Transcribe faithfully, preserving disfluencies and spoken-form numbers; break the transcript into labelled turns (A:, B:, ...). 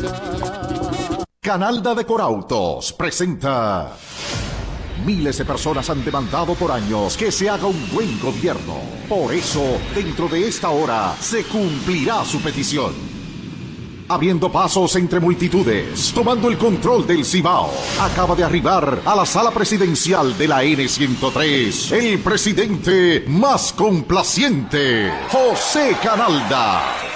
A: Canalda de Corautos presenta. Miles de personas han demandado por años que se haga un buen gobierno. Por eso, dentro de esta hora, se cumplirá su petición. Abriendo pasos entre multitudes, tomando el control del Cibao, acaba de arribar a la sala presidencial de la ene ciento tres, el presidente más complaciente, José Canalda.